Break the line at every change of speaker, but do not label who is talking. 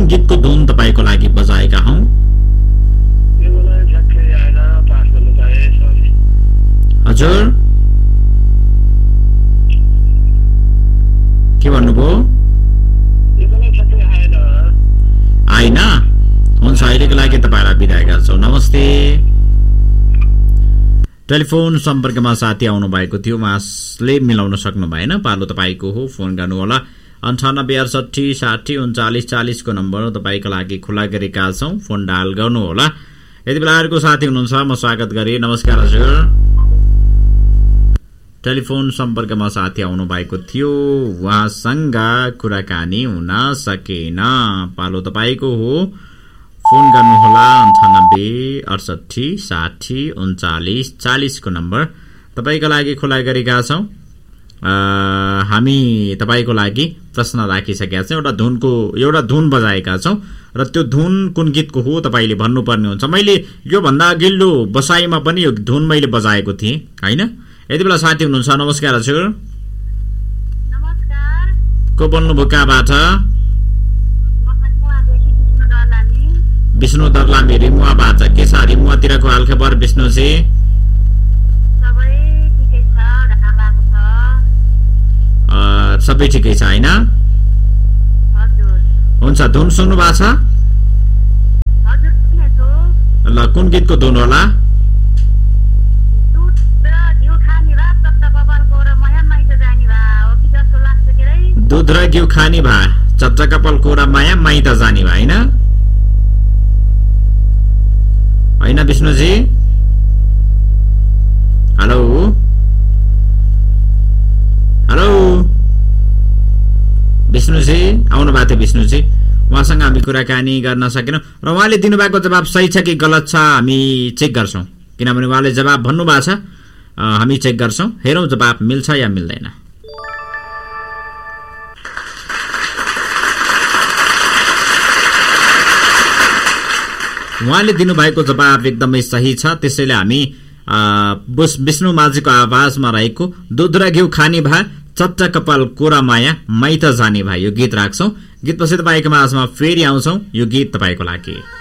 गीतको धुन तपाईको लागि बजाएका हौं? हजुर के भन्नुभयो? आइन? हुन्छ, अहिलेको लागि तपाईलाई बिदा गर्छौं। नमस्ते। टेलिफोन सम्पर्कमा साथी आउनु भएको थियो, उहाँले मिलाउन सक्नु भएन। पालो तपाईको हो, फोन गर्नुहोला। 9868 60 39 40 को नम्बर तपाईको लागि खुला गरेका छौं, फोन डायल गर्नुहोला। यति बेला अर्को साथी हुनुहुन्छ, म स्वागत गरे। नमस्कार हजुर। टेलिफोन सम्पर्कमा साथी आउनु भएको थियो, उहाँसँग कुराकानी हुन सकेन। पालो तपाईको हो, फोन गर्नुहोला। 98 68 60 39 40 को नम्बर तपाईको लागि खुला गरेका छौं। हामी तपाईको लागि प्रश्न राखिसकेका छौं। एउटा धुन बजाएका छौं र त्यो धुन कुन गीतको हो तपाईले भन्नुपर्ने हुन्छ। मैले यो भन्दा अघिल्लो बसाइमा पनि यो धुन मैले बजाएको थिएँ, हैन? यति बेला साथी हुनुहुन्छ। नमस्कार हजुर।
नमस्कार।
को बोल्नुभयो, कहाँबाट? विष्णु दर्लामी रिमुवाबाट। के छ रिमुवातिरको हालखबर विष्णुजी? सबै ठिकै छ, हैन? हुन्छ, धुन सुन्नु भएको छ? ल, कुन गीतको धुन होला? दूध र घिउ खानी भा, चच्चा कपाल कोरा माया माइत जानी भा, हैन? हैन विष्णुजी? हेलो हेलो विष्णुजी आउनु भएको थियो? विष्णुजी, उहाँसँग हामी कुराकानी गर्न सकेनौं र उहाँले दिनुभएको जवाब सही छ कि गलत छ हामी चेक गर्छौं, किनभने उहाँले जवाब भन्नुभएको छ। हामी चेक गर्छौं, हेरौं जवाब मिल्छ या मिल्दैन। उहाँले दिनुभएको जवाब एकदमै सही छ। त्यसैले हामी विष्णु माझीको आवाजमा रहेको दूध र घिउ खानी भा, चच्चा कपाल कोरा माया माइत जाने भा यो गीत राख्छौं। गीत पछि तपाईको माझमा फेरि आउँछौं। यो गीत तपाईको लागि।